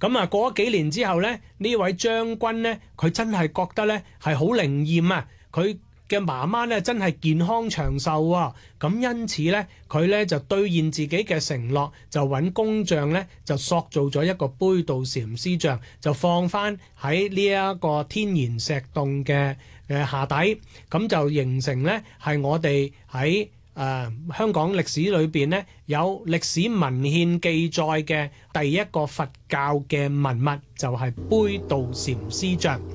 咁啊，過咗幾年之後咧，呢位將軍咧，佢真係覺得咧係好靈驗啊！佢嘅媽媽咧真係健康長壽啊！咁因此咧，佢咧就兌現自己嘅承諾，就揾工匠咧就塑造咗一個杯渡禪師像，就放翻喺呢一個天然石洞嘅下底，咁就形成咧係我哋喺香港歷史裏邊咧有歷史文獻記載嘅第一個佛教嘅文物，就係杯渡禪師像。